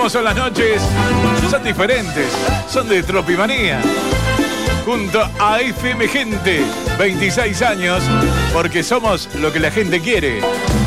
¿Cómo son las noches? Son diferentes, son de Tropimanía. Junto a FM Gente, 26 años, porque somos lo que la gente quiere.